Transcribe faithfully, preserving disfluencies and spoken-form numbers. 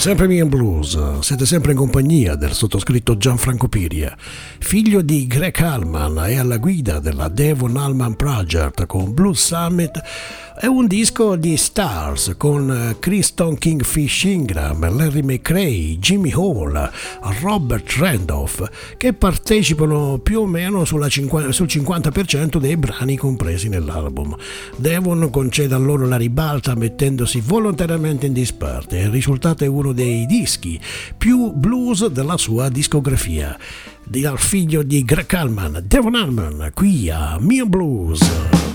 Sempre Mio Blues, siete sempre in compagnia del sottoscritto Gianfranco Piria, figlio di Greg Allman e alla guida della Devon Allman Project con Blues Summit. È un disco di stars con Kristen Kingfish Ingram, Larry McRae, Jimmy Hall, Robert Randolph, che partecipano più o meno sulla cinquanta, sul cinquanta per cento dei brani compresi nell'album. Devon concede a loro la ribalta mettendosi volontariamente in disparte. Il risultato è uno dei dischi più blues della sua discografia. Dal figlio di Greg Allman, Devon Allman, qui a Mio Blues.